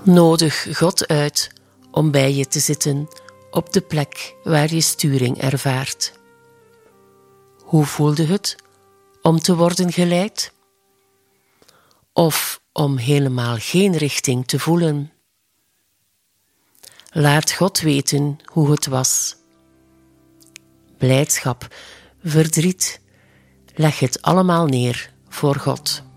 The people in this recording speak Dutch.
Nodig God uit om bij je te zitten op de plek waar je sturing ervaart. Hoe voelde het om te worden geleid? Of om helemaal geen richting te voelen? Laat God weten hoe het was. Blijdschap, verdriet, leg het allemaal neer voor God.